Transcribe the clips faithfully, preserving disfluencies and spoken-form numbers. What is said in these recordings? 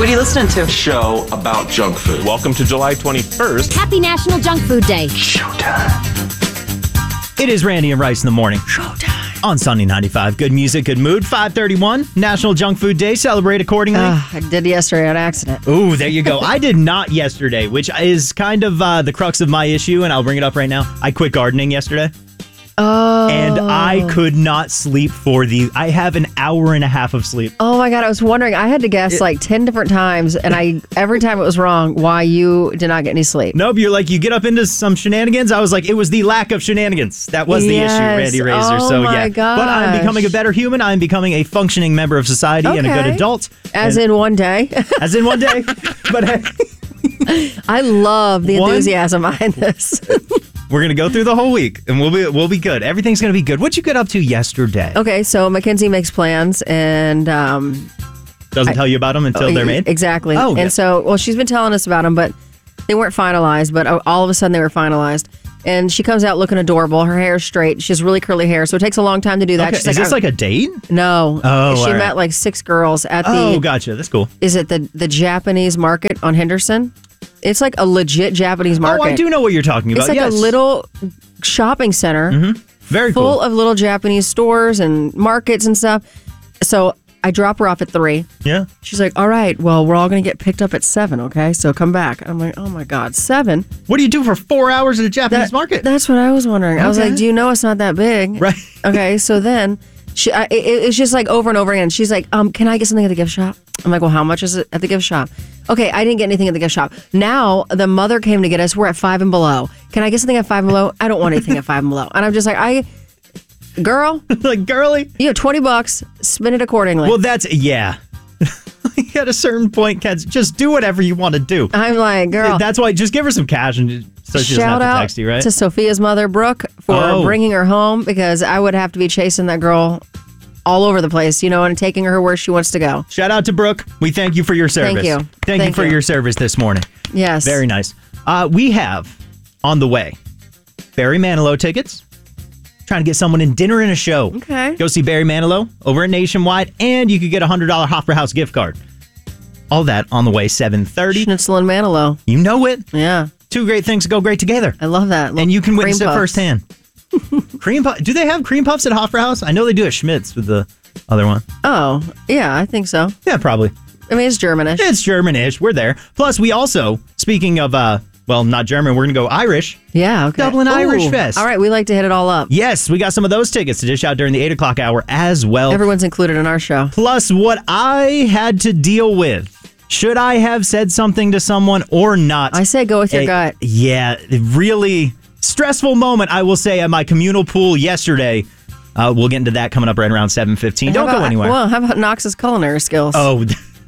What are you listening to? Show about junk food. Welcome to July twenty-first. Happy National Junk Food Day. Showtime. It is Randy and Rice in the morning. Showtime. On Sunny ninety-five. Good music, good mood. five thirty-one, National Junk Food Day. Celebrate accordingly. Uh, I did yesterday on accident. Ooh, there you go. I did not yesterday, which is kind of uh, the crux of my issue, and I'll bring it up right now. I quit gardening yesterday. Oh. And I could not sleep for the... I have an hour and a half of sleep. Oh my God, I was wondering. I had to guess It- like ten different times, and I every time it was wrong why you did not get any sleep. Nope, you're like, you get up into some shenanigans. I was like, it was the lack of shenanigans. That was the Yes. issue, Randy Razor. Oh so, my yeah. But I'm gosh. becoming a better human. I'm becoming a functioning member of society and a good Okay. adult. As And- in one day. As in one day. But hey, I love the One- enthusiasm behind this. we're going to go through the whole week, and we'll be we'll be good. Everything's going to be good. What'd you get up to yesterday? Okay, so Mackenzie makes plans, and um, Doesn't tell you about them until they're made? exactly. Oh, and yeah. so, well, she's been telling us about them, but they weren't finalized. But all of a sudden, they were finalized. And she comes out looking adorable. Her hair's straight. She has really curly hair, so it takes a long time to do that. Okay. She's Is this "I- like a date? No. Oh, She all right. met like six girls at the. Oh, gotcha. That's cool. Is it the the Japanese market on Henderson? It's like a legit Japanese market. Oh, I do know what you're talking about. It's like yes. a little shopping center Very full cool. of little Japanese stores and markets and stuff. So I drop her off at three. Yeah. She's like, all right, well, we're all going to get picked up at seven, okay? So come back. I'm like, oh my God, seven? What do you do for four hours at a Japanese That- market? That's what I was wondering. I was Okay. like, do you know it's not that big? Right. Okay, so then she, I, it, it's just like over and over again. She's like, um, can I get something at the gift shop? I'm like, well, how much is it at the gift shop? Okay, I didn't get anything at the gift shop. Now the mother came to get us. We're at Five and Below. Can I get something at Five and Below? I don't want anything at Five and Below. And I'm just like, I, girl, like, girly? you have twenty bucks. Spend it accordingly. Well, that's, yeah. At a certain point, Keds, just do whatever you want to do. I'm like, girl. That's why, just give her some cash and so she doesn't Shout have to out text you, right? to Sophia's mother, Brooke, for Oh. bringing her home because I would have to be chasing that girl all over the place, you know, and taking her where she wants to go. Shout out to Brooke. We thank you for your service. Thank you. Thank, you Thank for you. your service this morning. Yes. Very nice. Uh, we have on the way Barry Manilow tickets. Trying to get someone in dinner and a show. Okay. Go see Barry Manilow over at Nationwide, and you could get a one hundred dollars Hoffer House gift card. All that on the way, seven thirty. Schnitzel and Manilow. You know it. Yeah. Two great things go great together. I love that. And you can witness Cream it puffs. firsthand. Cream puff. Do they have cream puffs at Hoffer House? I know they do at Schmidt's with the other one. Oh, yeah, I think so. Yeah, probably. I mean, it's Germanish. It's German-ish. We're there. Plus, we also, speaking of, uh, well, not German, we're going to go Irish. Yeah, okay. Dublin Irish Ooh. Fest. All right, we like to hit it all up. Yes, we got some of those tickets to dish out during the eight o'clock hour as well. Everyone's included in our show. Plus, what I had to deal with. Should I have said something to someone or not? I say go with your Eh, gut. Yeah, really stressful moment, I will say, at my communal pool yesterday. Uh, we'll get into that coming up right around seven fifteen. How Don't go about- anywhere. Well, how about Knox's culinary skills? oh,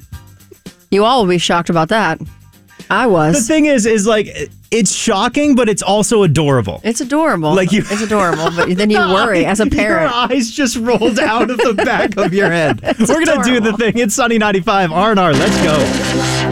You all will be shocked about that. I the was. thing is, is like, it's shocking, but it's also adorable. It's adorable. Like you- It's adorable, but then you worry as a parent. Your eyes just rolled out of the back of your head. We're going to do the thing. It's Sunny ninety-five R and R. Let's go.